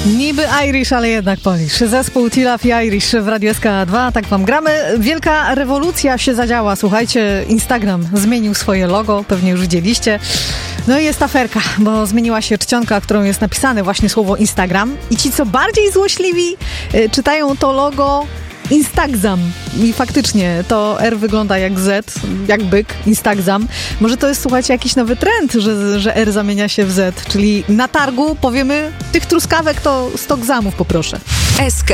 Niby Irish, ale jednak Polish. Zespół Tilaf i Irish w Radio SK2, tak wam gramy. Wielka rewolucja się zadziała, słuchajcie, Instagram zmienił swoje logo, pewnie już widzieliście. No i jest aferka, bo zmieniła się czcionka, którą jest napisane właśnie słowo Instagram i ci, co bardziej złośliwi, czytają to logo Instagram. I faktycznie to R wygląda jak Z, jak byk, Instagram. Może to jest, słuchajcie, jakiś nowy trend, że R zamienia się w Z, czyli na targu powiemy tych truskawek to 100 gramów poproszę. SK.